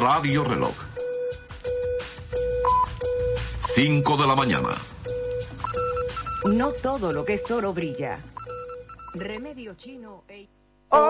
Radio Reloj. 5 de la mañana. No todo lo que es oro brilla. Remedio chino